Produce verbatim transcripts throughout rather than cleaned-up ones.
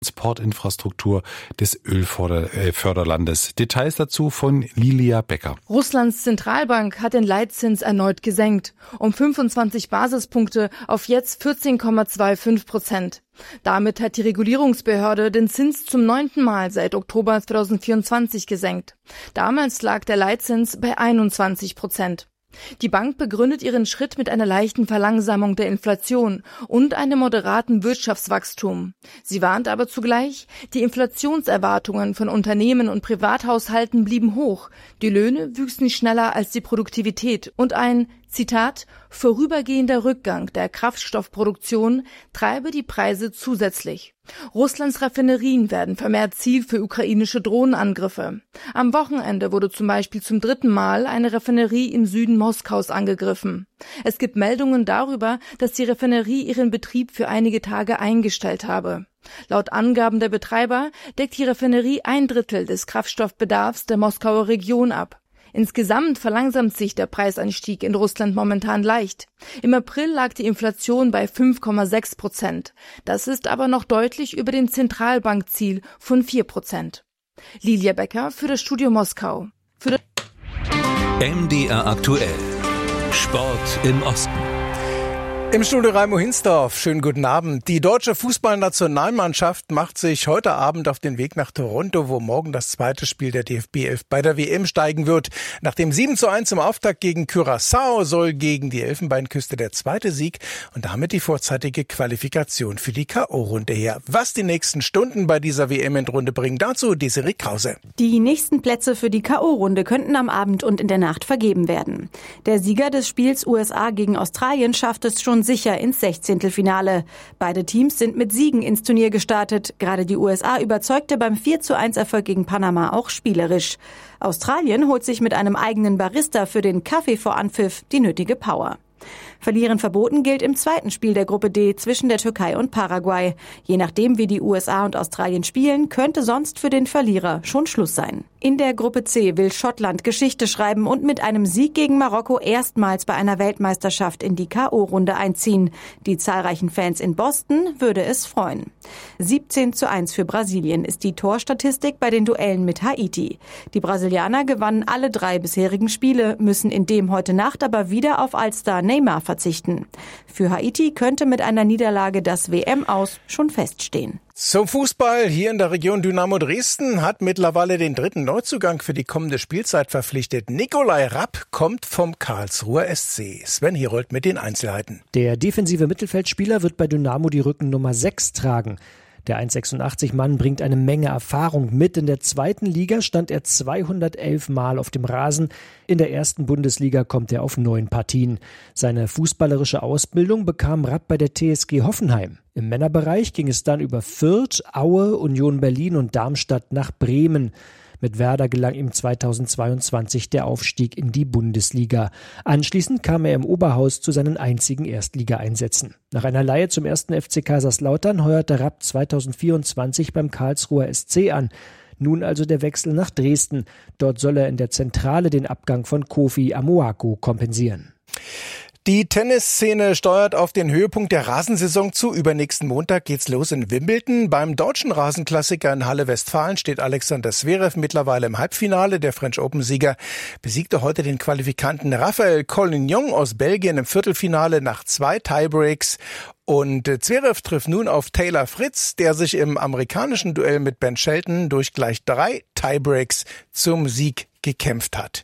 Transportinfrastruktur des Ölförderlandes. Details dazu von Lilia Becker. Russlands Zentralbank hat den Leitzins erneut gesenkt, um fünfundzwanzig Basispunkte auf jetzt vierzehn Komma fünfundzwanzig Prozent. Damit hat die Regulierungsbehörde den Zins zum neunten Mal seit Oktober zweitausendvierundzwanzig gesenkt. Damals lag der Leitzins bei einundzwanzig Prozent. Die Bank begründet ihren Schritt mit einer leichten Verlangsamung der Inflation und einem moderaten Wirtschaftswachstum. Sie warnt aber zugleich, die Inflationserwartungen von Unternehmen und Privathaushalten blieben hoch, die Löhne wüchsen schneller als die Produktivität und ein, Zitat, vorübergehender Rückgang der Kraftstoffproduktion treibe die Preise zusätzlich. Russlands Raffinerien werden vermehrt Ziel für ukrainische Drohnenangriffe. Am Wochenende wurde zum Beispiel zum dritten Mal eine Raffinerie im Süden Moskaus angegriffen. Es gibt Meldungen darüber, dass die Raffinerie ihren Betrieb für einige Tage eingestellt habe. Laut Angaben der Betreiber deckt die Raffinerie ein Drittel des Kraftstoffbedarfs der Moskauer Region ab. Insgesamt verlangsamt sich der Preisanstieg in Russland momentan leicht. Im April lag die Inflation bei fünf Komma sechs Prozent. Das ist aber noch deutlich über dem Zentralbankziel von vier Prozent. Lilia Becker für das Studio Moskau. Für das M D R aktuell. Sport im Osten. Im Studio Raimo Hinsdorf, schönen guten Abend. Die deutsche Fußballnationalmannschaft macht sich heute Abend auf den Weg nach Toronto, wo morgen das zweite Spiel der D F B elf bei der W M steigen wird. Nach dem sieben zu eins im Auftakt gegen Curaçao soll gegen die Elfenbeinküste der zweite Sieg und damit die vorzeitige Qualifikation für die K O-Runde her. Was die nächsten Stunden bei dieser W M-Endrunde bringen, dazu Desiree Krause. Die nächsten Plätze für die K O-Runde könnten am Abend und in der Nacht vergeben werden. Der Sieger des Spiels U S A gegen Australien schafft es schon sicher ins Sechzehntelfinale. Beide Teams sind mit Siegen ins Turnier gestartet. Gerade die U S A überzeugte beim vier zu eins Erfolg gegen Panama auch spielerisch. Australien holt sich mit einem eigenen Barista für den Kaffee vor Anpfiff die nötige Power. Verlieren verboten gilt im zweiten Spiel der Gruppe D zwischen der Türkei und Paraguay. Je nachdem, wie die U S A und Australien spielen, könnte sonst für den Verlierer schon Schluss sein. In der Gruppe C will Schottland Geschichte schreiben und mit einem Sieg gegen Marokko erstmals bei einer Weltmeisterschaft in die K O-Runde einziehen. Die zahlreichen Fans in Boston würde es freuen. siebzehn zu eins für Brasilien ist die Torstatistik bei den Duellen mit Haiti. Die Brasilianer gewannen alle drei bisherigen Spiele, müssen in dem heute Nacht aber wieder auf Allstar Neymar verzichten. Für Haiti könnte mit einer Niederlage das W M-Aus schon feststehen. Zum Fußball hier in der Region Dynamo Dresden hat mittlerweile den dritten Neuzugang für die kommende Spielzeit verpflichtet. Nikolai Rapp kommt vom Karlsruher S C. Sven Herold mit den Einzelheiten. Der defensive Mittelfeldspieler wird bei Dynamo die Rückennummer sechs tragen. Der eins Komma sechsundachtzig Mann bringt eine Menge Erfahrung mit. In der zweiten Liga stand er zweihundertelf Mal auf dem Rasen. In der ersten Bundesliga kommt er auf neun Partien. Seine fußballerische Ausbildung bekam Rapp bei der T S G Hoffenheim. Im Männerbereich ging es dann über Fürth, Aue, Union Berlin und Darmstadt nach Bremen. Mit Werder gelang ihm zweitausendzweiundzwanzig der Aufstieg in die Bundesliga. Anschließend kam er im Oberhaus zu seinen einzigen Erstligaeinsätzen. Nach einer Leihe zum ersten F C Kaiserslautern heuerte Rapp zweitausendvierundzwanzig beim Karlsruher S C an. Nun also der Wechsel nach Dresden. Dort soll er in der Zentrale den Abgang von Kofi Amoako kompensieren. Die Tennisszene steuert auf den Höhepunkt der Rasensaison zu. Übernächsten Montag geht's los in Wimbledon. Beim deutschen Rasenklassiker in Halle Westfalen steht Alexander Zverev mittlerweile im Halbfinale. Der French Open-Sieger besiegte heute den Qualifikanten Raphael Collignon aus Belgien im Viertelfinale nach zwei Tiebreaks. Und Zverev trifft nun auf Taylor Fritz, der sich im amerikanischen Duell mit Ben Shelton durch gleich drei Tiebreaks zum Sieg gekämpft hat.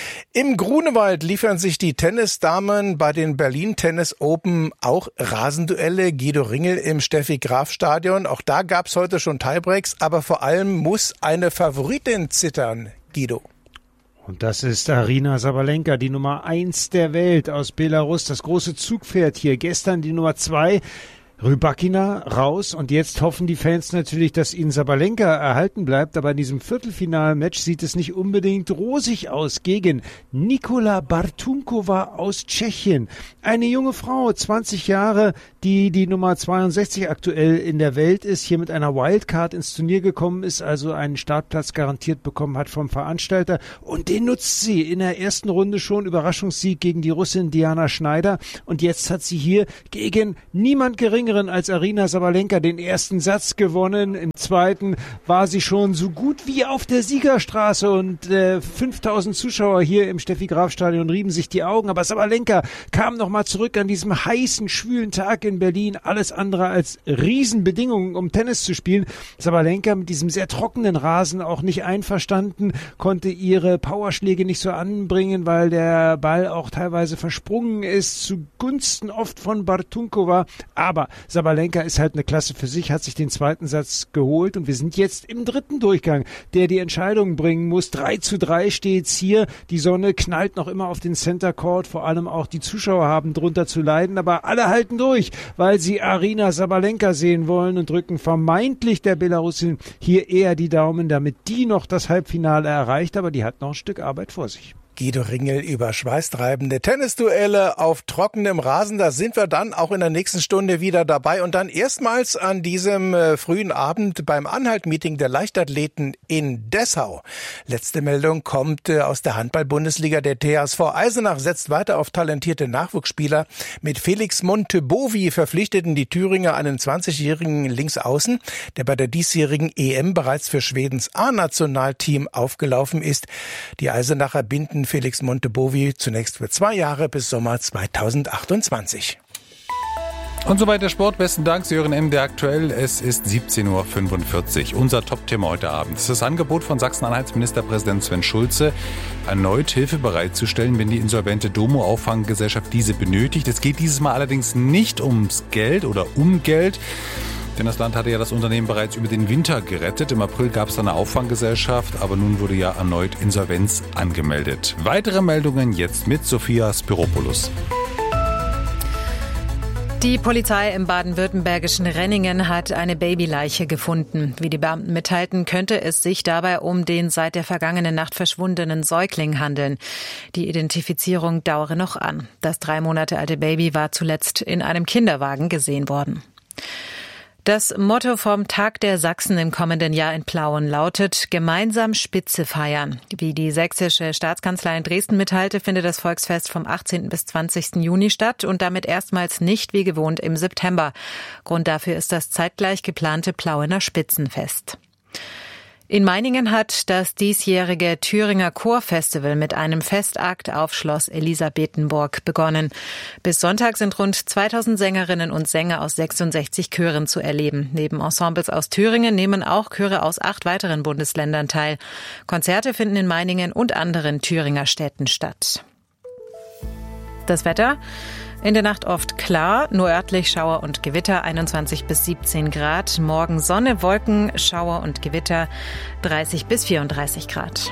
Im Grunewald liefern sich die Tennisdamen bei den Berlin Tennis Open auch Rasenduelle. Guido Ringel im Steffi-Graf-Stadion. Auch da gab's heute schon Tiebreaks, aber vor allem muss eine Favoritin zittern. Guido. Und das ist Aryna Sabalenka, die Nummer eins der Welt aus Belarus, das große Zugpferd hier. Gestern die Nummer zwei. Rybakina raus und jetzt hoffen die Fans natürlich, dass ihnen Sabalenka erhalten bleibt, aber in diesem Viertelfinal-Match sieht es nicht unbedingt rosig aus gegen Nikola Bartunkova aus Tschechien. Eine junge Frau, zwanzig Jahre, die die Nummer zweiundsechzig aktuell in der Welt ist, hier mit einer Wildcard ins Turnier gekommen ist, also einen Startplatz garantiert bekommen hat vom Veranstalter und den nutzt sie in der ersten Runde schon, Überraschungssieg gegen die Russin Diana Schneider und jetzt hat sie hier gegen niemand Geringeres geringeren als Aryna Sabalenka den ersten Satz gewonnen. Im zweiten war sie schon so gut wie auf der Siegerstraße und äh, fünftausend Zuschauer hier im Steffi-Graf-Stadion rieben sich die Augen. Aber Sabalenka kam nochmal zurück an diesem heißen, schwülen Tag in Berlin. Alles andere als Riesenbedingungen, um Tennis zu spielen. Sabalenka mit diesem sehr trockenen Rasen auch nicht einverstanden, konnte ihre Powerschläge nicht so anbringen, weil der Ball auch teilweise versprungen ist, zugunsten oft von Bartunkova. Aber Sabalenka ist halt eine Klasse für sich, hat sich den zweiten Satz geholt und wir sind jetzt im dritten Durchgang, der die Entscheidung bringen muss. drei zu drei steht's hier. Die Sonne knallt noch immer auf den Center Court. Vor allem auch die Zuschauer haben drunter zu leiden, aber alle halten durch, weil sie Aryna Sabalenka sehen wollen und drücken vermeintlich der Belarusin hier eher die Daumen, damit die noch das Halbfinale erreicht, aber die hat noch ein Stück Arbeit vor sich. Guido Ringel über schweißtreibende Tennisduelle auf trockenem Rasen. Da sind wir dann auch in der nächsten Stunde wieder dabei und dann erstmals an diesem äh, frühen Abend beim Anhalt-Meeting der Leichtathleten in Dessau. Letzte Meldung kommt äh, aus der Handball-Bundesliga. Der T H S V Eisenach setzt weiter auf talentierte Nachwuchsspieler. Mit Felix Montebovi verpflichteten die Thüringer einen zwanzigjährigen Linksaußen, der bei der diesjährigen E M bereits für Schwedens A-Nationalteam aufgelaufen ist. Die Eisenacher binden Felix Montebovi zunächst für zwei Jahre bis Sommer zweitausendachtundzwanzig. Und soweit der Sport. Besten Dank, Sie hören M D aktuell. Es ist siebzehn Uhr fünfundvierzig. Unser Top-Thema heute Abend ist das Angebot von Sachsen-Anhalts Ministerpräsident Sven Schulze, erneut Hilfe bereitzustellen, wenn die insolvente Domo-Auffanggesellschaft diese benötigt. Es geht dieses Mal allerdings nicht ums Geld oder um Geld. Denn das Land hatte ja das Unternehmen bereits über den Winter gerettet. Im April gab es eine Auffanggesellschaft, aber nun wurde ja erneut Insolvenz angemeldet. Weitere Meldungen jetzt mit Sophia Spiropoulos. Die Polizei im baden-württembergischen Renningen hat eine Babyleiche gefunden. Wie die Beamten mitteilten, könnte es sich dabei um den seit der vergangenen Nacht verschwundenen Säugling handeln. Die Identifizierung dauere noch an. Das drei Monate alte Baby war zuletzt in einem Kinderwagen gesehen worden. Das Motto vom Tag der Sachsen im kommenden Jahr in Plauen lautet: Gemeinsam Spitze feiern. Wie die sächsische Staatskanzlei in Dresden mitteilte, findet das Volksfest vom achtzehnten bis zwanzigsten Juni statt und damit erstmals nicht wie gewohnt im September. Grund dafür ist das zeitgleich geplante Plauener Spitzenfest. In Meiningen hat das diesjährige Thüringer Chorfestival mit einem Festakt auf Schloss Elisabethenburg begonnen. Bis Sonntag sind rund zweitausend Sängerinnen und Sänger aus sechsundsechzig Chören zu erleben. Neben Ensembles aus Thüringen nehmen auch Chöre aus acht weiteren Bundesländern teil. Konzerte finden in Meiningen und anderen Thüringer Städten statt. Das Wetter: in der Nacht oft klar, nur örtlich Schauer und Gewitter, einundzwanzig bis siebzehn Grad. Morgen Sonne, Wolken, Schauer und Gewitter, dreißig bis vierunddreißig Grad.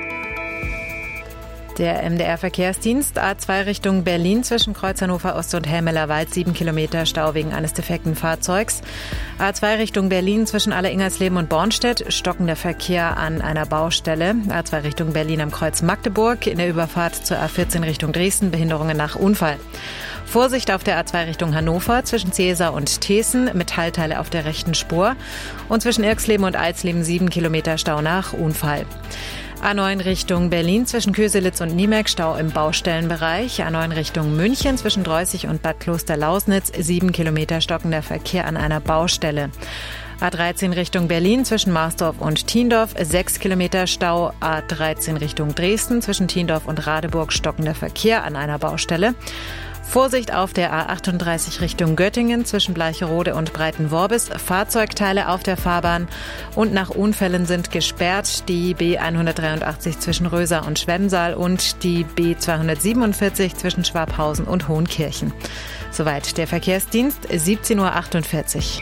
Der M D R-Verkehrsdienst: A zwei Richtung Berlin zwischen Kreuz Hannover Ost und Helmeler Wald, sieben Kilometer Stau wegen eines defekten Fahrzeugs. A zwei Richtung Berlin zwischen Aller-Ingersleben und Bornstedt, stockender Verkehr an einer Baustelle. A zwei Richtung Berlin am Kreuz Magdeburg, in der Überfahrt zur A vierzehn Richtung Dresden, Behinderungen nach Unfall. Vorsicht auf der A zwei Richtung Hannover zwischen Cäsar und Thesen, Metallteile auf der rechten Spur. Und zwischen Irxleben und Alsleben sieben Kilometer Stau nach Unfall. A neun Richtung Berlin zwischen Köselitz und Niemek, Stau im Baustellenbereich. A neun Richtung München zwischen Dreußig und Bad Kloster-Lausnitz, sieben Kilometer stockender Verkehr an einer Baustelle. A dreizehn Richtung Berlin zwischen Marsdorf und Thiendorf, sechs Kilometer Stau. A dreizehn Richtung Dresden zwischen Thiendorf und Radeburg, stockender Verkehr an einer Baustelle. Vorsicht auf der A achtunddreißig Richtung Göttingen zwischen Bleicherode und Breitenworbis, Fahrzeugteile auf der Fahrbahn und nach Unfällen sind gesperrt die B hundertdreiundachtzig zwischen Rösa und Schwemmsaal und die B zweihundertsiebenundvierzig zwischen Schwabhausen und Hohenkirchen. Soweit der Verkehrsdienst, siebzehn Uhr achtundvierzig.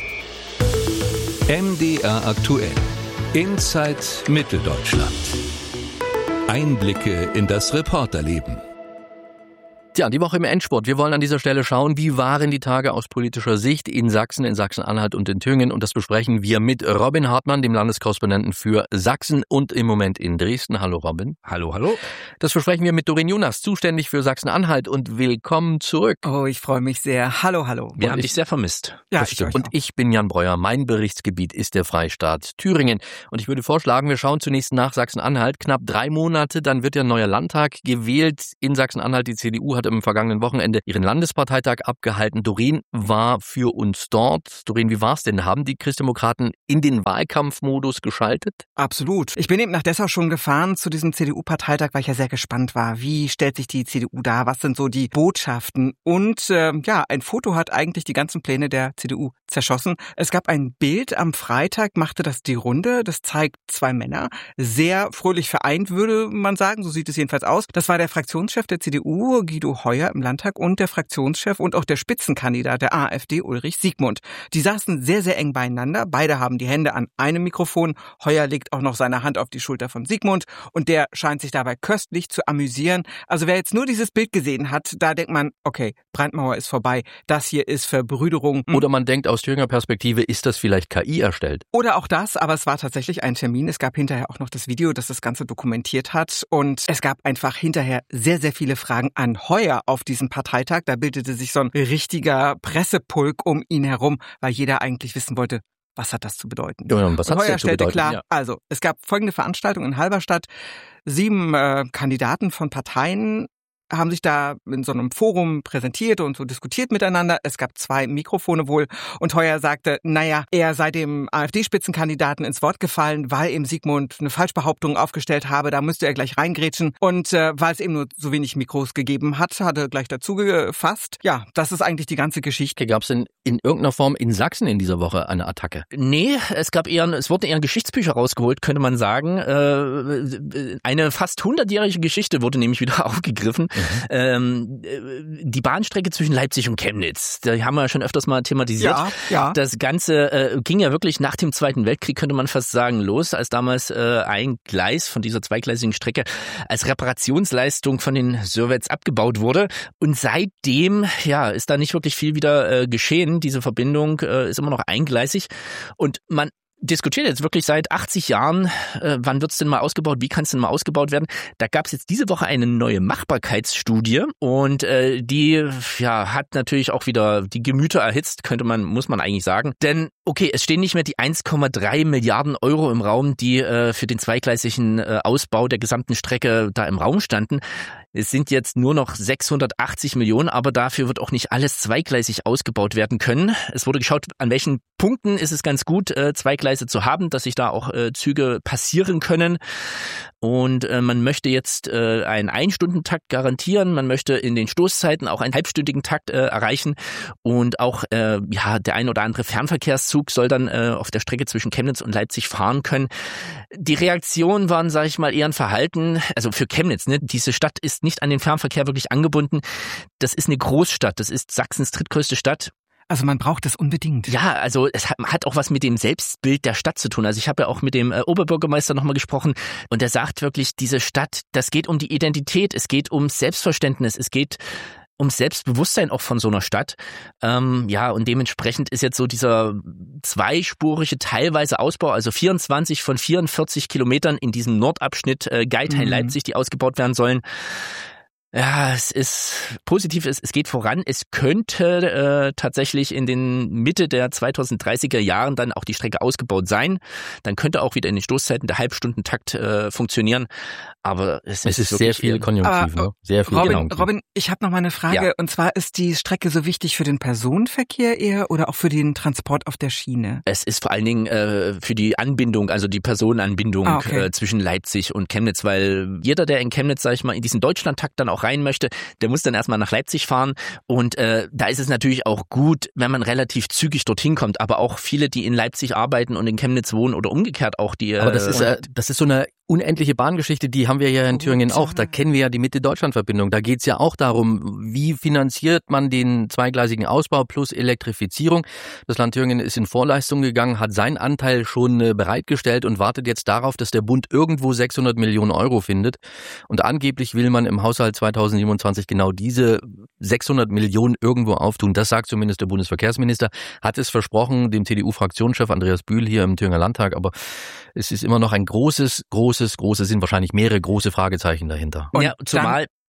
M D R aktuell. Inside Mitteldeutschland. Einblicke in das Reporterleben. Tja, die Woche im Endspurt. Wir wollen an dieser Stelle schauen, wie waren die Tage aus politischer Sicht in Sachsen, in Sachsen-Anhalt und in Thüringen. Und das besprechen wir mit Robin Hartmann, dem Landeskorrespondenten für Sachsen und im Moment in Dresden. Hallo Robin. Hallo, hallo. Das besprechen wir mit Doreen Jonas, zuständig für Sachsen-Anhalt, und willkommen zurück. Oh, ich freue mich sehr. Hallo, hallo. Wir und haben ich, dich sehr vermisst. Ja, das stimmt. Ich und ich bin Jan Breuer. Mein Berichtsgebiet ist der Freistaat Thüringen. Und ich würde vorschlagen, wir schauen zunächst nach Sachsen-Anhalt. Knapp drei Monate, dann wird ja ein neuer Landtag gewählt in Sachsen-Anhalt. Die C D U hat hat im vergangenen Wochenende ihren Landesparteitag abgehalten. Doreen war für uns dort. Doreen, wie war's denn? Haben die Christdemokraten in den Wahlkampfmodus geschaltet? Absolut. Ich bin eben nach Dessau schon gefahren zu diesem C D U-Parteitag, weil ich ja sehr gespannt war. Wie stellt sich die C D U dar? Was sind so die Botschaften? Und äh, ja, ein Foto hat eigentlich die ganzen Pläne der C D U zerschossen. Es gab ein Bild am Freitag, machte das die Runde. Das zeigt zwei Männer, sehr fröhlich vereint, würde man sagen. So sieht es jedenfalls aus. Das war der Fraktionschef der C D U, Guido Heuer, im Landtag und der Fraktionschef und auch der Spitzenkandidat der AfD, Ulrich Siegmund. Die saßen sehr, sehr eng beieinander. Beide haben die Hände an einem Mikrofon. Heuer legt auch noch seine Hand auf die Schulter von Siegmund und der scheint sich dabei köstlich zu amüsieren. Also wer jetzt nur dieses Bild gesehen hat, da denkt man, okay, Brandmauer ist vorbei. Das hier ist Verbrüderung. Oder man denkt aus Thüringer Perspektive, ist das vielleicht K I erstellt? Oder auch das, aber es war tatsächlich ein Termin. Es gab hinterher auch noch das Video, das das Ganze dokumentiert hat. Und es gab einfach hinterher sehr, sehr viele Fragen an Heuer auf diesem Parteitag. Da bildete sich so ein richtiger Pressepulk um ihn herum, weil jeder eigentlich wissen wollte, was hat das zu bedeuten? Ja, und was und hat's Heuer denn zu stellte bedeuten? klar, Ja. also es gab folgende Veranstaltung in Halberstadt. Sieben äh, Kandidaten von Parteien haben sich da in so einem Forum präsentiert und so diskutiert miteinander. Es gab zwei Mikrofone wohl und Heuer sagte, naja, er sei dem AfD-Spitzenkandidaten ins Wort gefallen, weil eben Siegmund eine Falschbehauptung aufgestellt habe, da müsste er gleich reingrätschen und äh, weil es eben nur so wenig Mikros gegeben hat, hat er gleich dazu gefasst. Ja, das ist eigentlich die ganze Geschichte. Gab es denn in irgendeiner Form in Sachsen in dieser Woche eine Attacke? Nee, es gab eher, es wurden eher Geschichtsbücher rausgeholt, könnte man sagen. Äh, eine fast hundertjährige Geschichte wurde nämlich wieder aufgegriffen. Mhm. Ähm, die Bahnstrecke zwischen Leipzig und Chemnitz, da haben wir ja schon öfters mal thematisiert. Ja, ja. Das Ganze äh, ging ja wirklich nach dem Zweiten Weltkrieg, könnte man fast sagen, los, als damals äh, ein Gleis von dieser zweigleisigen Strecke als Reparationsleistung von den Sowjets abgebaut wurde. Und seitdem, ja, ist da nicht wirklich viel wieder äh, geschehen. Diese Verbindung äh, ist immer noch eingleisig und man diskutiert jetzt wirklich seit achtzig Jahren, äh, wann wird's denn mal ausgebaut, wie kann es denn mal ausgebaut werden. Da gab es jetzt diese Woche eine neue Machbarkeitsstudie und äh, die ja hat natürlich auch wieder die Gemüter erhitzt, könnte man, muss man eigentlich sagen. Denn okay, es stehen nicht mehr die eins Komma drei Milliarden Euro im Raum, die äh, für den zweigleisigen äh, Ausbau der gesamten Strecke da im Raum standen. Es sind jetzt nur noch sechshundertachtzig Millionen, aber dafür wird auch nicht alles zweigleisig ausgebaut werden können. Es wurde geschaut, an welchen Punkten ist es ganz gut, äh, zwei Gleise zu haben, dass sich da auch äh, Züge passieren können. Und äh, man möchte jetzt äh, einen Einstundentakt garantieren. Man möchte in den Stoßzeiten auch einen halbstündigen Takt äh, erreichen. Und auch äh, ja der ein oder andere Fernverkehrszug soll dann äh, auf der Strecke zwischen Chemnitz und Leipzig fahren können. Die Reaktionen waren, sage ich mal, eher ein Verhalten. Also für Chemnitz, ne, diese Stadt ist nicht an den Fernverkehr wirklich angebunden. Das ist eine Großstadt. Das ist Sachsens drittgrößte Stadt. Also man braucht das unbedingt. Ja, also es hat, hat auch was mit dem Selbstbild der Stadt zu tun. Also ich habe ja auch mit dem äh, Oberbürgermeister nochmal gesprochen und der sagt wirklich, diese Stadt, das geht um die Identität, es geht ums Selbstverständnis, es geht ums Selbstbewusstsein auch von so einer Stadt. Ähm, ja, und dementsprechend ist jetzt so dieser zweispurige teilweise Ausbau, also vierundzwanzig von vierundvierzig Kilometern in diesem Nordabschnitt äh, Geithain-Leipzig, die ausgebaut werden sollen. Ja, es ist positiv, es, es geht voran. Es könnte äh, tatsächlich in den Mitte der zweitausenddreißiger Jahren dann auch die Strecke ausgebaut sein. Dann könnte auch wieder in den Stoßzeiten der Halbstundentakt äh, funktionieren. Aber es, es ist, ist sehr viel Konjunktiv, ne? Sehr viel Robin, Konjunktiv. Robin, ich habe noch mal eine Frage. Ja. Und zwar, ist die Strecke so wichtig für den Personenverkehr eher oder auch für den Transport auf der Schiene? Es ist vor allen Dingen äh, für die Anbindung, also die Personenanbindung ah, okay. äh, zwischen Leipzig und Chemnitz, weil jeder, der in Chemnitz, sag ich mal, in diesen Deutschlandtakt dann auch rein möchte, der muss dann erstmal nach Leipzig fahren und äh, da ist es natürlich auch gut, wenn man relativ zügig dorthin kommt, aber auch viele, die in Leipzig arbeiten und in Chemnitz wohnen oder umgekehrt auch die... Äh, aber das ist, äh, das ist so eine unendliche Bahngeschichte, die haben wir ja in Thüringen auch. Da kennen wir ja die Mitte-Deutschland-Verbindung. Da geht's ja auch darum, wie finanziert man den zweigleisigen Ausbau plus Elektrifizierung. Das Land Thüringen ist in Vorleistung gegangen, hat seinen Anteil schon bereitgestellt und wartet jetzt darauf, dass der Bund irgendwo sechshundert Millionen Euro findet. Und angeblich will man im Haushalt zweitausendsiebenundzwanzig genau diese sechshundert Millionen irgendwo auftun. Das sagt zumindest der Bundesverkehrsminister, hat es versprochen dem C D U-Fraktionschef Andreas Bühl hier im Thüringer Landtag. Aber es ist immer noch ein großes, großes Große, große, sind wahrscheinlich mehrere große Fragezeichen dahinter. Und ja, zumal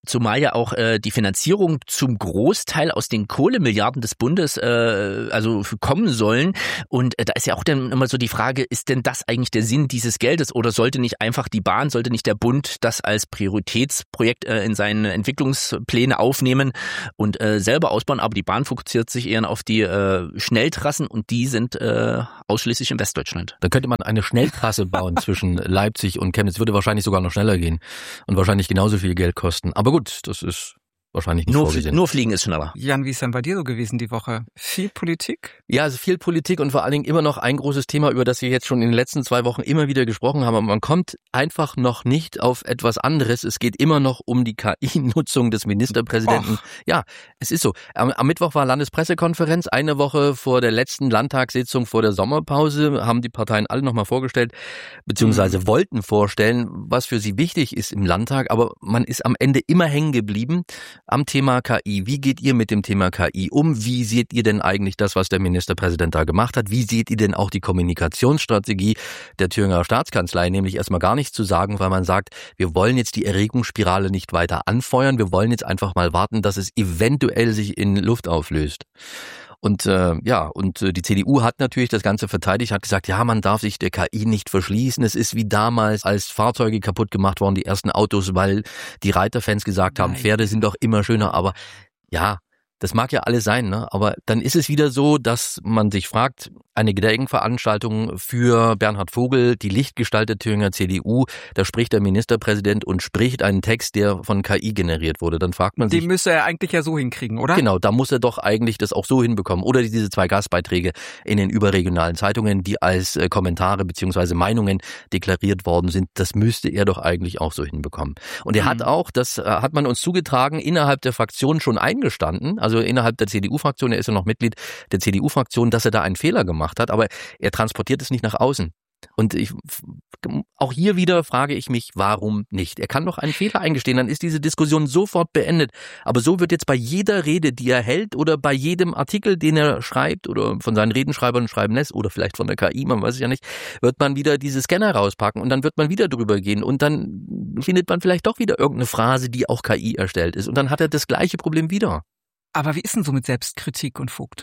Zumal ja auch äh, die Finanzierung zum Großteil aus den Kohlemilliarden des Bundes äh, also kommen sollen. Und äh, da ist ja auch dann immer so die Frage, ist denn das eigentlich der Sinn dieses Geldes oder sollte nicht einfach die Bahn, sollte nicht der Bund das als Prioritätsprojekt äh, in seine Entwicklungspläne aufnehmen und äh, selber ausbauen? Aber die Bahn fokussiert sich eher auf die äh, Schnelltrassen und die sind äh, ausschließlich in Westdeutschland. Da könnte man eine Schnelltrasse bauen zwischen Leipzig und Chemnitz. Würde wahrscheinlich sogar noch schneller gehen und wahrscheinlich genauso viel Geld kosten. Aber gut, das ist wahrscheinlich nicht nur, vorgesehen. Nur Fliegen ist schneller. Jan, wie ist denn bei dir so gewesen die Woche? Viel Politik? Ja, also viel Politik und vor allen Dingen immer noch ein großes Thema, über das wir jetzt schon in den letzten zwei Wochen immer wieder gesprochen haben. Aber man kommt einfach noch nicht auf etwas anderes. Es geht immer noch um die K I-Nutzung des Ministerpräsidenten. Och. Ja, es ist so. Am, am Mittwoch war Landespressekonferenz. Eine Woche vor der letzten Landtagssitzung vor der Sommerpause haben die Parteien alle nochmal vorgestellt, beziehungsweise mhm. wollten vorstellen, was für sie wichtig ist im Landtag. Aber man ist am Ende immer hängen geblieben am Thema K I. Wie geht ihr mit dem Thema K I um? Wie seht ihr denn eigentlich das, was der Ministerpräsident da gemacht hat? Wie seht ihr denn auch die Kommunikationsstrategie der Thüringer Staatskanzlei? Nämlich erstmal gar nichts zu sagen, weil man sagt, wir wollen jetzt die Erregungsspirale nicht weiter anfeuern. Wir wollen jetzt einfach mal warten, dass es eventuell sich in Luft auflöst. Und äh, ja, und äh, die C D U hat natürlich das Ganze verteidigt, hat gesagt, ja, man darf sich der K I nicht verschließen. Es ist wie damals, als Fahrzeuge kaputt gemacht wurden, die ersten Autos, weil die Reiterfans gesagt haben, Nein. Pferde sind doch immer schöner. Aber ja, das mag ja alles sein, ne? Aber dann ist es wieder so, dass man sich fragt, eine Gedenkveranstaltung für Bernhard Vogel, die Lichtgestalt der Thüringer C D U, da spricht der Ministerpräsident und spricht einen Text, der von K I generiert wurde. Dann fragt man sich... Den müsste er eigentlich ja so hinkriegen, oder? Genau, da muss er doch eigentlich das auch so hinbekommen. Oder diese zwei Gastbeiträge in den überregionalen Zeitungen, die als Kommentare bzw. Meinungen deklariert worden sind, das müsste er doch eigentlich auch so hinbekommen. Und er mhm. hat auch, das hat man uns zugetragen, innerhalb der Fraktion schon eingestanden, also innerhalb der C D U-Fraktion, er ist ja noch Mitglied der C D U-Fraktion, dass er da einen Fehler gemacht hat, aber er transportiert es nicht nach außen. Und ich, auch hier wieder frage ich mich, warum nicht? Er kann doch einen Fehler eingestehen, dann ist diese Diskussion sofort beendet. Aber so wird jetzt bei jeder Rede, die er hält oder bei jedem Artikel, den er schreibt oder von seinen Redenschreibern schreiben lässt oder vielleicht von der K I, man weiß es ja nicht, wird man wieder diese Scanner rauspacken und dann wird man wieder drüber gehen und dann findet man vielleicht doch wieder irgendeine Phrase, die auch K I erstellt ist und dann hat er das gleiche Problem wieder. Aber wie ist denn so mit Selbstkritik und Vogt?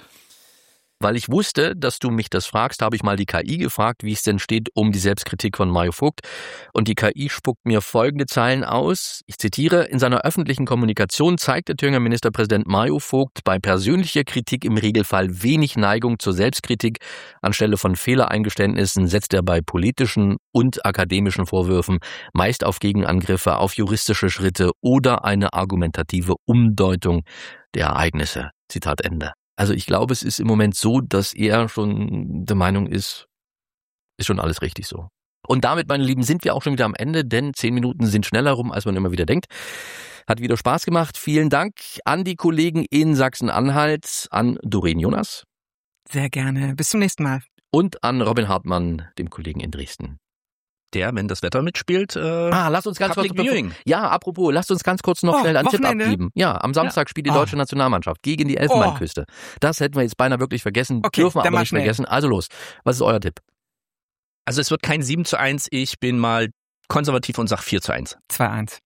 Weil ich wusste, dass du mich das fragst, habe ich mal die K I gefragt, wie es denn steht um die Selbstkritik von Mario Vogt. Und die K I spuckt mir folgende Zeilen aus. Ich zitiere, in seiner öffentlichen Kommunikation zeigt der Thüringer Ministerpräsident Mario Vogt bei persönlicher Kritik im Regelfall wenig Neigung zur Selbstkritik. Anstelle von Fehlereingeständnissen setzt er bei politischen und akademischen Vorwürfen meist auf Gegenangriffe, auf juristische Schritte oder eine argumentative Umdeutung der Ereignisse. Zitat Ende. Also ich glaube, es ist im Moment so, dass er schon der Meinung ist, ist schon alles richtig so. Und damit, meine Lieben, sind wir auch schon wieder am Ende, denn zehn Minuten sind schneller rum, als man immer wieder denkt. Hat wieder Spaß gemacht. Vielen Dank an die Kollegen in Sachsen-Anhalt, an Doreen Jonas. Sehr gerne. Bis zum nächsten Mal. Und an Robin Hartmann, dem Kollegen in Dresden. Der, wenn das Wetter mitspielt, äh, ah, lass uns ganz Public kurz, Viewing. Ja, apropos, lasst uns ganz kurz noch oh, schnell einen Wochenende? Tipp abgeben. Ja, am Samstag ja. spielt die deutsche oh. Nationalmannschaft gegen die Elfenbeinküste. Oh. Das hätten wir jetzt beinahe wirklich vergessen, okay, dürfen wir aber nicht schnell. vergessen. Also los, was ist euer Tipp? Also es wird kein sieben zu eins, ich bin mal konservativ und sag vier zu eins. zwei eins.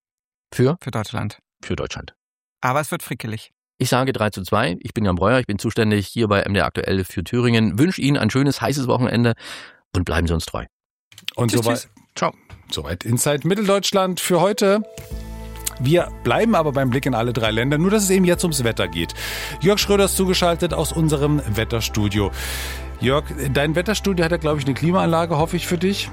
Für? Für Deutschland. Für Deutschland. Aber es wird frickelig. Ich sage drei zu zwei. Ich bin Jan Breuer, ich bin zuständig hier bei M D R Aktuell für Thüringen. Wünsche Ihnen ein schönes, heißes Wochenende und bleiben Sie uns treu. Und tschüss, soweit, tschüss. Ciao. Soweit Inside Mitteldeutschland für heute. Wir bleiben aber beim Blick in alle drei Länder, nur dass es eben jetzt ums Wetter geht. Jörg Schröder ist zugeschaltet aus unserem Wetterstudio. Jörg, dein Wetterstudio hat ja, glaube ich, eine Klimaanlage, hoffe ich für dich.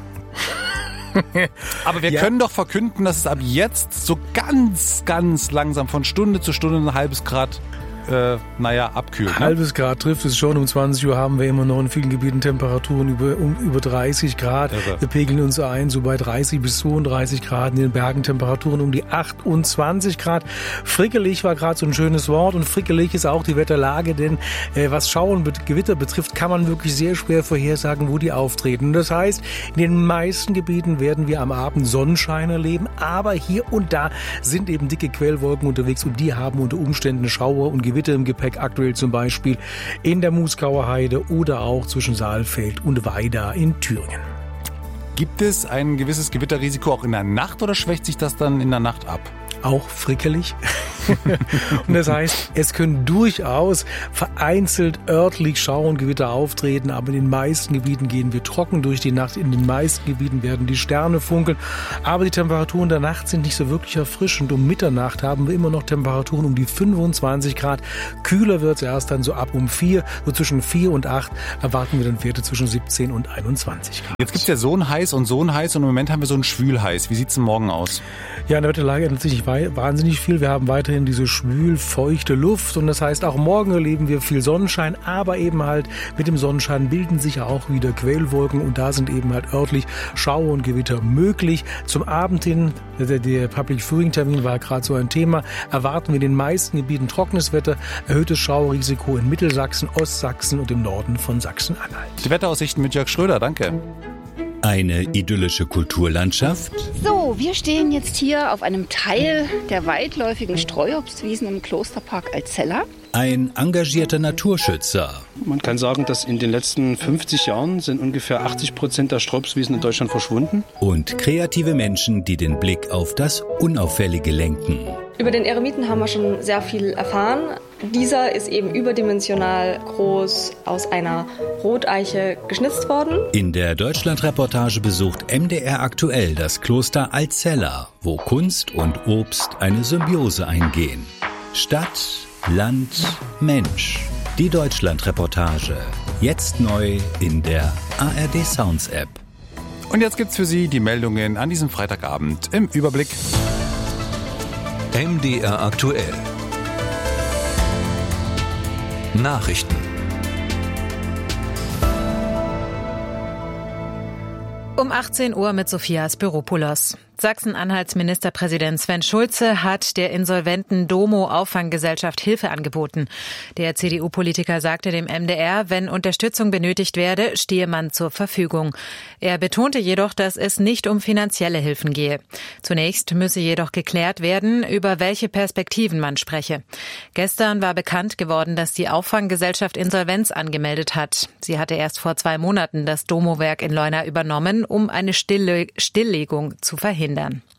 Aber wir ja. können doch verkünden, dass es ab jetzt so ganz, ganz langsam von Stunde zu Stunde ein halbes Grad Äh, naja, abkühlt. Ne? Halbes Grad trifft es schon. Um zwanzig Uhr haben wir immer noch in vielen Gebieten Temperaturen über, um, über dreißig Grad. Irre. Wir pegeln uns ein, so bei dreißig bis zweiunddreißig Grad. In den Bergen Temperaturen um die achtundzwanzig Grad. Frickelig war gerade so ein schönes Wort. Und frickelig ist auch die Wetterlage, denn äh, was Schauer und Gewitter betrifft, kann man wirklich sehr schwer vorhersagen, wo die auftreten. Und das heißt, in den meisten Gebieten werden wir am Abend Sonnenschein erleben. Aber hier und da sind eben dicke Quellwolken unterwegs und die haben unter Umständen Schauer und Gewitter Gewitter im Gepäck, aktuell zum Beispiel in der Muskauer Heide oder auch zwischen Saalfeld und Weida in Thüringen. Gibt es ein gewisses Gewitterrisiko auch in der Nacht oder schwächt sich das dann in der Nacht ab? auch frickelig. Und das heißt, es können durchaus vereinzelt örtlich Schauergewitter auftreten, aber in den meisten Gebieten gehen wir trocken durch die Nacht. In den meisten Gebieten werden die Sterne funkeln, aber die Temperaturen der Nacht sind nicht so wirklich erfrischend. Um Mitternacht haben wir immer noch Temperaturen um die fünfundzwanzig Grad. Kühler wird es erst dann so ab um vier, so zwischen vier und acht erwarten wir dann Werte zwischen siebzehn und einundzwanzig Grad. Jetzt gibt es ja so ein heiß und so ein heiß und im Moment haben wir so ein schwül-heiß. Wie sieht es denn morgen aus? Ja, in der Wetterlage ändert sich nicht wahnsinnig viel. Wir haben weiterhin diese schwül, feuchte Luft und das heißt, auch morgen erleben wir viel Sonnenschein, aber eben halt mit dem Sonnenschein bilden sich auch wieder Quellwolken und da sind eben halt örtlich Schauer und Gewitter möglich. Zum Abend hin, der, der Public Viewing Termin war gerade so ein Thema, erwarten wir in den meisten Gebieten trockenes Wetter, erhöhtes Schauerrisiko in Mittelsachsen, Ostsachsen und im Norden von Sachsen-Anhalt. Die Wetteraussichten mit Jörg Schröder, danke. Eine idyllische Kulturlandschaft? So, wir stehen jetzt hier auf einem Teil der weitläufigen Streuobstwiesen im Klosterpark Alzella. Ein engagierter Naturschützer. Man kann sagen, dass in den letzten fünfzig Jahren sind ungefähr achtzig Prozent der Streuobstwiesen in Deutschland verschwunden. Und kreative Menschen, die den Blick auf das Unauffällige lenken. Über den Eremiten haben wir schon sehr viel erfahren. Dieser ist eben überdimensional groß aus einer Roteiche geschnitzt worden. In der Deutschlandreportage besucht M D R aktuell das Kloster Alzella, wo Kunst und Obst eine Symbiose eingehen. Stadt, Land, Mensch. Die Deutschlandreportage. Jetzt neu in der A R D Sounds App. Und jetzt gibt's für Sie die Meldungen an diesem Freitagabend im Überblick. M D R aktuell. Nachrichten. Um achtzehn Uhr mit Sophia Spiropoulos. Sachsen-Anhalts Ministerpräsident Sven Schulze hat der insolventen Domo-Auffanggesellschaft Hilfe angeboten. Der C D U-Politiker sagte dem M D R, wenn Unterstützung benötigt werde, stehe man zur Verfügung. Er betonte jedoch, dass es nicht um finanzielle Hilfen gehe. Zunächst müsse jedoch geklärt werden, über welche Perspektiven man spreche. Gestern war bekannt geworden, dass die Auffanggesellschaft Insolvenz angemeldet hat. Sie hatte erst vor zwei Monaten das Domo-Werk in Leuna übernommen, um eine Stille- Stilllegung zu verhindern.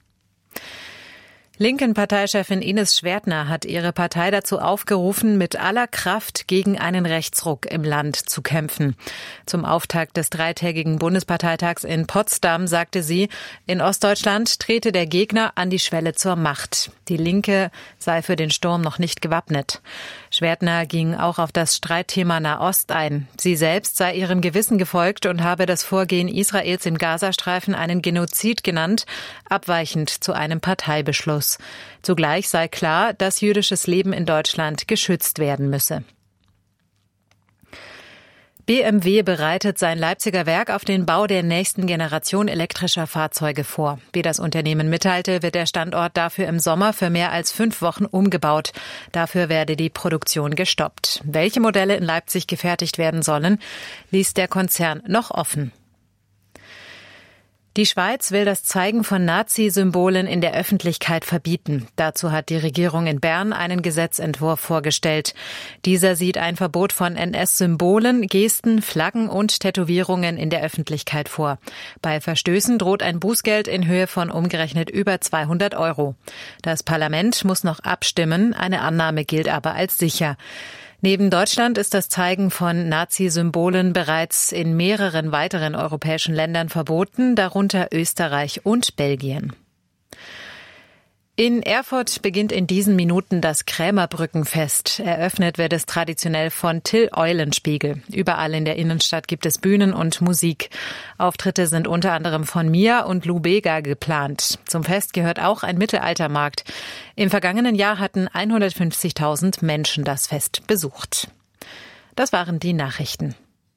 Linken-Parteichefin Ines Schwertner hat ihre Partei dazu aufgerufen, mit aller Kraft gegen einen Rechtsruck im Land zu kämpfen. Zum Auftakt des dreitägigen Bundesparteitags in Potsdam sagte sie, in Ostdeutschland trete der Gegner an die Schwelle zur Macht. Die Linke sei für den Sturm noch nicht gewappnet. Schwertner ging auch auf das Streitthema Nahost ein. Sie selbst sei ihrem Gewissen gefolgt und habe das Vorgehen Israels im Gazastreifen einen Genozid genannt, abweichend zu einem Parteibeschluss. Zugleich sei klar, dass jüdisches Leben in Deutschland geschützt werden müsse. B M W bereitet sein Leipziger Werk auf den Bau der nächsten Generation elektrischer Fahrzeuge vor. Wie das Unternehmen mitteilte, wird der Standort dafür im Sommer für mehr als fünf Wochen umgebaut. Dafür werde die Produktion gestoppt. Welche Modelle in Leipzig gefertigt werden sollen, ließ der Konzern noch offen. Die Schweiz will das Zeigen von Nazi-Symbolen in der Öffentlichkeit verbieten. Dazu hat die Regierung in Bern einen Gesetzentwurf vorgestellt. Dieser sieht ein Verbot von N S-Symbolen, Gesten, Flaggen und Tätowierungen in der Öffentlichkeit vor. Bei Verstößen droht ein Bußgeld in Höhe von umgerechnet über zweihundert Euro. Das Parlament muss noch abstimmen, eine Annahme gilt aber als sicher. Neben Deutschland ist das Zeigen von Nazi-Symbolen bereits in mehreren weiteren europäischen Ländern verboten, darunter Österreich und Belgien. In Erfurt beginnt in diesen Minuten das Krämerbrückenfest. Eröffnet wird es traditionell von Till Eulenspiegel. Überall in der Innenstadt gibt es Bühnen und Musik. Auftritte sind unter anderem von Mia und Lou Bega geplant. Zum Fest gehört auch ein Mittelaltermarkt. Im vergangenen Jahr hatten hundertfünfzigtausend Menschen das Fest besucht. Das waren die Nachrichten.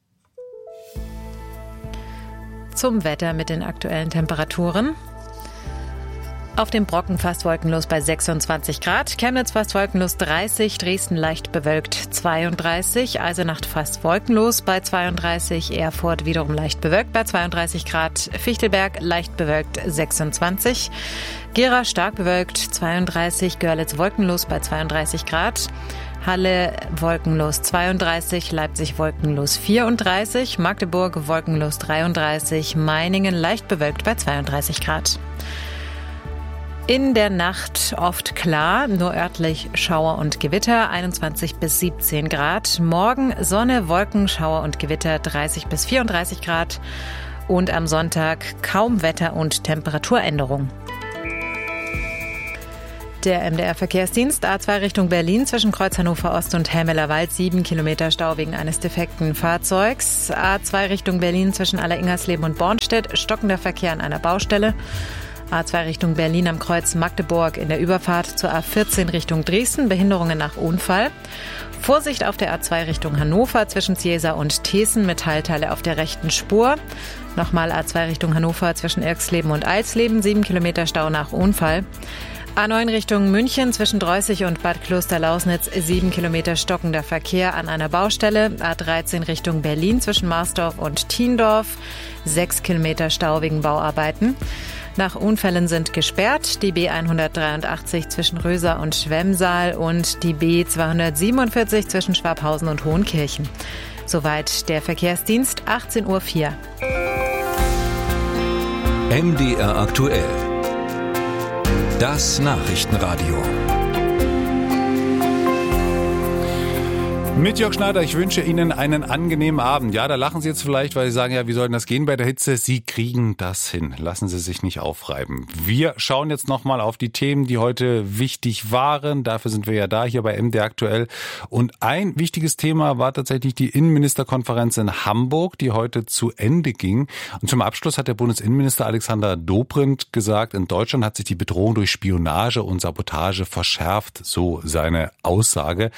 Zum Wetter mit den aktuellen Temperaturen. Auf dem Brocken fast wolkenlos bei sechsundzwanzig Grad, Chemnitz fast wolkenlos dreißig, Dresden leicht bewölkt zweiunddreißig, Eisenach fast wolkenlos bei zweiunddreißig, Erfurt wiederum leicht bewölkt bei zweiunddreißig Grad, Fichtelberg leicht bewölkt sechsundzwanzig, Gera stark bewölkt zweiunddreißig, Görlitz wolkenlos bei zweiunddreißig Grad, Halle wolkenlos zweiunddreißig, Leipzig wolkenlos vierunddreißig, Magdeburg wolkenlos dreiunddreißig, Meiningen leicht bewölkt bei zweiunddreißig Grad. In der Nacht oft klar, nur örtlich Schauer und Gewitter, einundzwanzig bis siebzehn Grad. Morgen Sonne, Wolken, Schauer und Gewitter, dreißig bis vierunddreißig Grad. Und am Sonntag kaum Wetter- und Temperaturänderung. Der M D R-Verkehrsdienst A zwei Richtung Berlin zwischen Kreuz Hannover Ost und Helmelerwald, sieben Kilometer Stau wegen eines defekten Fahrzeugs. A zwei Richtung Berlin zwischen Aller-Ingersleben und Bornstedt, stockender Verkehr an einer Baustelle. A zwei Richtung Berlin am Kreuz Magdeburg in der Überfahrt zur A vierzehn Richtung Dresden, Behinderungen nach Unfall. Vorsicht auf der A zwei Richtung Hannover zwischen Ziesa und Thesen, Metallteile auf der rechten Spur. Nochmal A zwei Richtung Hannover zwischen Irksleben und Eisleben, sieben Kilometer Stau nach Unfall. A neun Richtung München zwischen Dreußig und Bad Klosterlausnitz, sieben Kilometer stockender Verkehr an einer Baustelle. A dreizehn Richtung Berlin zwischen Marsdorf und Thiendorf, sechs Kilometer Stau wegen Bauarbeiten. Nach Unfällen sind gesperrt die B hundertdreiundachtzig zwischen Röser und Schwemmsaal und die B zweihundertsiebenundvierzig zwischen Schwabhausen und Hohenkirchen. Soweit der Verkehrsdienst, achtzehn Uhr vier. M D R aktuell. Das Nachrichtenradio. Mit Jörg Schneider, ich wünsche Ihnen einen angenehmen Abend. Ja, da lachen Sie jetzt vielleicht, weil Sie sagen, ja, wie soll denn das gehen bei der Hitze? Sie kriegen das hin. Lassen Sie sich nicht aufreiben. Wir schauen jetzt nochmal auf die Themen, die heute wichtig waren. Dafür sind wir ja da, hier bei M D R aktuell. Und ein wichtiges Thema war tatsächlich die Innenministerkonferenz in Hamburg, die heute zu Ende ging. Und zum Abschluss hat der Bundesinnenminister Alexander Dobrindt gesagt, in Deutschland hat sich die Bedrohung durch Spionage und Sabotage verschärft, so seine Aussage.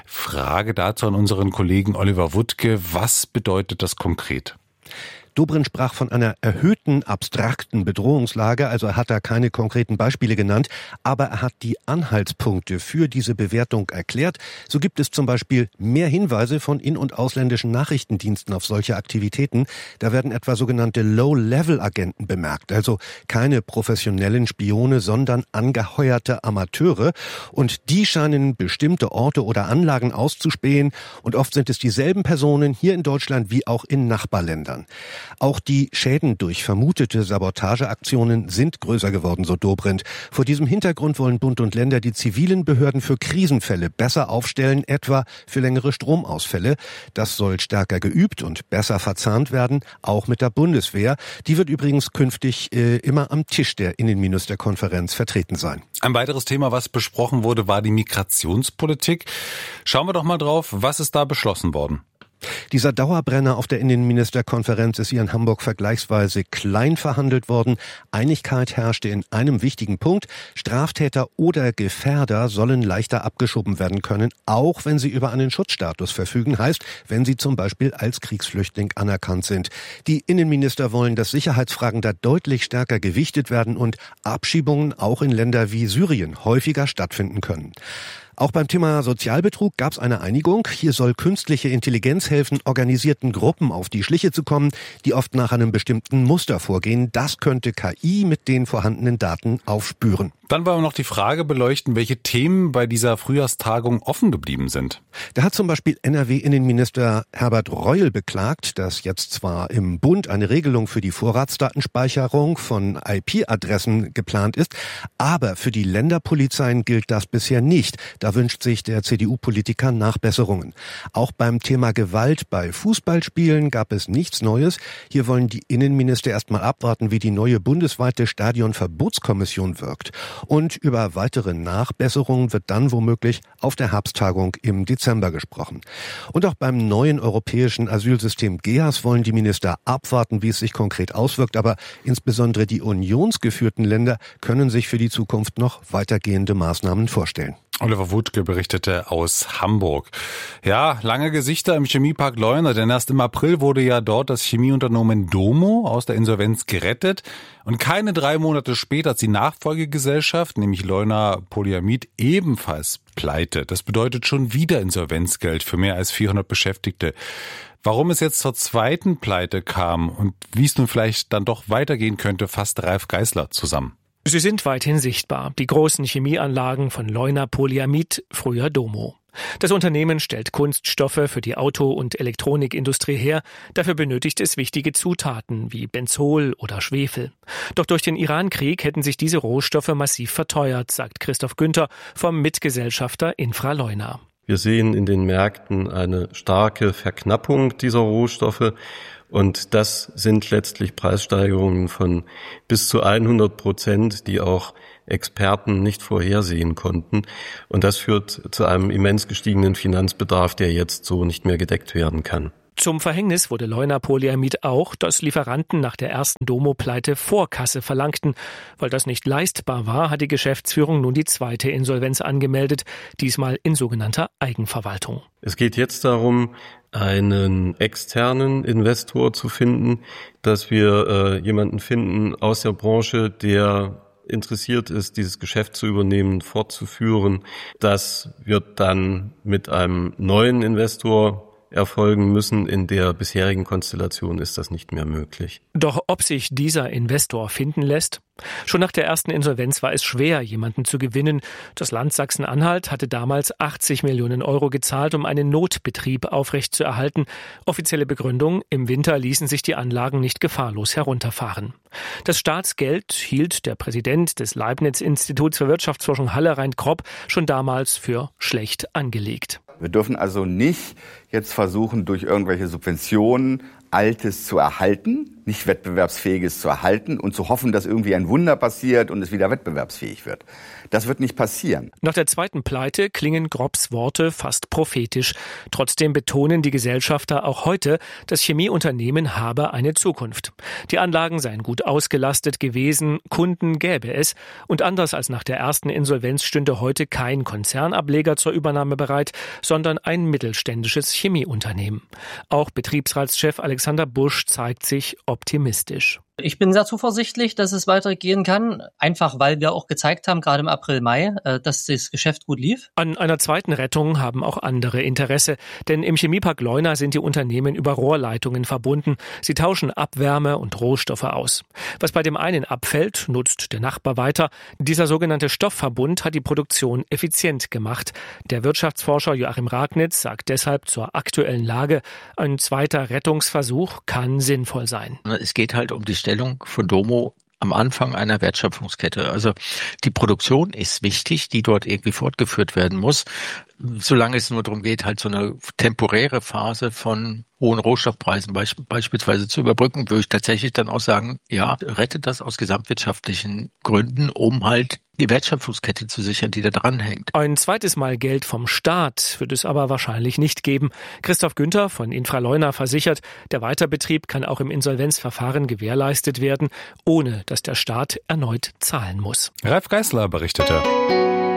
Frage dazu an unseren Kollegen Oliver Wuttke. Was bedeutet das konkret? Dobrindt sprach von einer erhöhten, abstrakten Bedrohungslage, also er hat da keine konkreten Beispiele genannt, aber er hat die Anhaltspunkte für diese Bewertung erklärt. So gibt es zum Beispiel mehr Hinweise von in- und ausländischen Nachrichtendiensten auf solche Aktivitäten. Da werden etwa sogenannte Low-Level-Agenten bemerkt, also keine professionellen Spione, sondern angeheuerte Amateure. Und die scheinen bestimmte Orte oder Anlagen auszuspähen. Und oft sind es dieselben Personen hier in Deutschland wie auch in Nachbarländern. Auch die Schäden durch vermutete Sabotageaktionen sind größer geworden, so Dobrindt. Vor diesem Hintergrund wollen Bund und Länder die zivilen Behörden für Krisenfälle besser aufstellen, etwa für längere Stromausfälle. Das soll stärker geübt und besser verzahnt werden, auch mit der Bundeswehr. Die wird übrigens künftig äh, immer am Tisch der Innenministerkonferenz vertreten sein. Ein weiteres Thema, was besprochen wurde, war die Migrationspolitik. Schauen wir doch mal drauf, was ist da beschlossen worden? Dieser Dauerbrenner auf der Innenministerkonferenz ist hier in Hamburg vergleichsweise klein verhandelt worden. Einigkeit herrschte in einem wichtigen Punkt. Straftäter oder Gefährder sollen leichter abgeschoben werden können, auch wenn sie über einen Schutzstatus verfügen. Heißt, wenn sie zum Beispiel als Kriegsflüchtling anerkannt sind. Die Innenminister wollen, dass Sicherheitsfragen da deutlich stärker gewichtet werden und Abschiebungen auch in Länder wie Syrien häufiger stattfinden können. Auch beim Thema Sozialbetrug gab es eine Einigung. Hier soll künstliche Intelligenz helfen, organisierten Gruppen auf die Schliche zu kommen, die oft nach einem bestimmten Muster vorgehen. Das könnte K I mit den vorhandenen Daten aufspüren. Dann wollen wir noch die Frage beleuchten, welche Themen bei dieser Frühjahrstagung offen geblieben sind. Da hat zum Beispiel N R W-Innenminister Herbert Reul beklagt, dass jetzt zwar im Bund eine Regelung für die Vorratsdatenspeicherung von I P-Adressen geplant ist, aber für die Länderpolizeien gilt das bisher nicht. Da wünscht sich der C D U-Politiker Nachbesserungen. Auch beim Thema Gewalt bei Fußballspielen gab es nichts Neues. Hier wollen die Innenminister erstmal abwarten, wie die neue bundesweite Stadionverbotskommission wirkt. Und über weitere Nachbesserungen wird dann womöglich auf der Herbsttagung im Dezember gesprochen. Und auch beim neuen europäischen Asylsystem G E A S wollen die Minister abwarten, wie es sich konkret auswirkt. Aber insbesondere die unionsgeführten Länder können sich für die Zukunft noch weitergehende Maßnahmen vorstellen. Oliver Wuttke berichtete aus Hamburg. Ja, lange Gesichter im Chemiepark Leuna, denn erst im April wurde ja dort das Chemieunternehmen Domo aus der Insolvenz gerettet. Und keine drei Monate später ist die Nachfolgegesellschaft, nämlich Leuna Polyamid, ebenfalls pleite. Das bedeutet schon wieder Insolvenzgeld für mehr als vierhundert Beschäftigte. Warum es jetzt zur zweiten Pleite kam und wie es nun vielleicht dann doch weitergehen könnte, fasst Ralf Geißler zusammen. Sie sind weithin sichtbar, die großen Chemieanlagen von Leuna Polyamid, früher Domo. Das Unternehmen stellt Kunststoffe für die Auto- und Elektronikindustrie her. Dafür benötigt es wichtige Zutaten wie Benzol oder Schwefel. Doch durch den Iran-Krieg hätten sich diese Rohstoffe massiv verteuert, sagt Christoph Günther vom Mitgesellschafter Infraleuna. Wir sehen in den Märkten eine starke Verknappung dieser Rohstoffe. Und das sind letztlich Preissteigerungen von bis zu hundert Prozent, die auch Experten nicht vorhersehen konnten. Und das führt zu einem immens gestiegenen Finanzbedarf, der jetzt so nicht mehr gedeckt werden kann. Zum Verhängnis wurde Leuna Polyamid auch, dass Lieferanten nach der ersten Domo-Pleite Vorkasse verlangten. Weil das nicht leistbar war, hat die Geschäftsführung nun die zweite Insolvenz angemeldet, diesmal in sogenannter Eigenverwaltung. Es geht jetzt darum, einen externen Investor zu finden, dass wir äh, jemanden finden aus der Branche, der interessiert ist, dieses Geschäft zu übernehmen, fortzuführen. Das wird dann mit einem neuen Investor erfolgen müssen. In der bisherigen Konstellation ist das nicht mehr möglich. Doch ob sich dieser Investor finden lässt? Schon nach der ersten Insolvenz war es schwer, jemanden zu gewinnen. Das Land Sachsen-Anhalt hatte damals achtzig Millionen Euro gezahlt, um einen Notbetrieb aufrechtzuerhalten. Offizielle Begründung: im Winter ließen sich die Anlagen nicht gefahrlos herunterfahren. Das Staatsgeld hielt der Präsident des Leibniz-Instituts für Wirtschaftsforschung Halle, Rein Kropp, schon damals für schlecht angelegt. Wir dürfen also nicht jetzt versuchen, durch irgendwelche Subventionen Altes zu erhalten, nicht Wettbewerbsfähiges zu erhalten und zu hoffen, dass irgendwie ein Wunder passiert und es wieder wettbewerbsfähig wird. Das wird nicht passieren. Nach der zweiten Pleite klingen Kropps Worte fast prophetisch. Trotzdem betonen die Gesellschafter auch heute, das Chemieunternehmen habe eine Zukunft. Die Anlagen seien gut ausgelastet gewesen, Kunden gäbe es. Und anders als nach der ersten Insolvenz stünde heute kein Konzernableger zur Übernahme bereit, sondern ein mittelständisches Chemieunternehmen. Auch Betriebsratschef Alexander Busch zeigt sich optimistisch. Ich bin sehr zuversichtlich, dass es weitergehen kann, einfach weil wir auch gezeigt haben, gerade im April, Mai, dass das Geschäft gut lief. An einer zweiten Rettung haben auch andere Interesse, denn im Chemiepark Leuna sind die Unternehmen über Rohrleitungen verbunden. Sie tauschen Abwärme und Rohstoffe aus. Was bei dem einen abfällt, nutzt der Nachbar weiter. Dieser sogenannte Stoffverbund hat die Produktion effizient gemacht. Der Wirtschaftsforscher Joachim Ragnitz sagt deshalb zur aktuellen Lage, ein zweiter Rettungsversuch kann sinnvoll sein. Es geht halt um die Stellung von Domo am Anfang einer Wertschöpfungskette. Also die Produktion ist wichtig, die dort irgendwie fortgeführt werden muss. Solange es nur darum geht, halt so eine temporäre Phase von hohen Rohstoffpreisen beisp- beispielsweise zu überbrücken, würde ich tatsächlich dann auch sagen, ja, rettet das aus gesamtwirtschaftlichen Gründen, um halt die Wertschöpfungskette zu sichern, die da dran hängt. Ein zweites Mal Geld vom Staat wird es aber wahrscheinlich nicht geben. Christoph Günther von Infraleuna versichert, der Weiterbetrieb kann auch im Insolvenzverfahren gewährleistet werden, ohne dass der Staat erneut zahlen muss. Ralf Geißler berichtete.